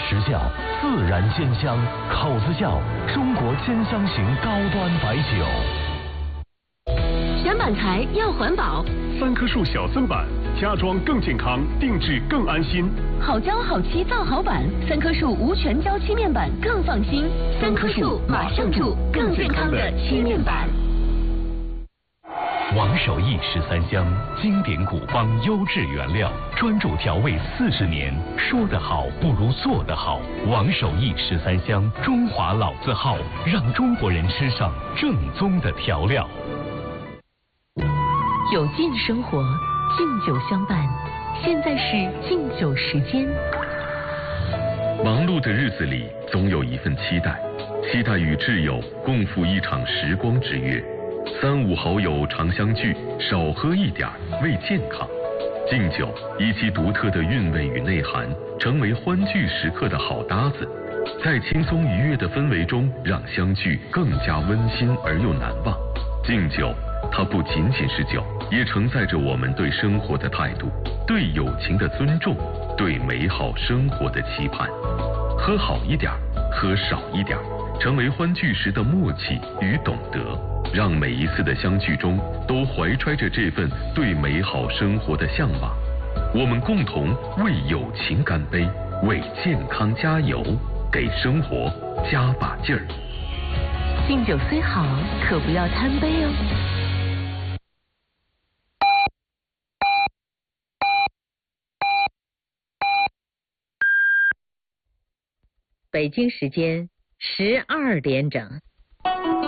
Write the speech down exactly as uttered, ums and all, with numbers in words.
时效，自然鲜香。口子窖中国鲜香型高端白酒。 选板材要环保， 三棵树小森板，家装更健康，定制更安心。 好胶好漆造好板，三棵树无全胶漆面板更放心。三棵树马上住更健康的漆面板。 王守义十三香，经典古方，优质原料，专注调味四十年。说得好不如做得好。王守义十三香，中华老字号，让中国人吃上正宗的调料。 有劲生活，敬酒相伴。现在是敬酒时间。 忙碌的日子里，总有一份期待，期待与挚友共赴一场时光之约。三五好友常相聚，少喝一点为健康。敬酒以其独特的韵味与内涵，成为欢聚时刻的好搭子，在轻松愉悦的氛围中，让相聚更加温馨而又难忘。敬酒，它不仅仅是酒，也承载着我们对生活的态度，对友情的尊重，对美好生活的期盼。喝好一点，喝少一点，成为欢聚时的默契与懂得，让每一次的相聚中都怀揣着这份对美好生活的向往。我们共同为友情干杯，为健康加油，给生活加把劲儿。 敬酒虽好，可不要贪杯哦。 北京时间十二点整。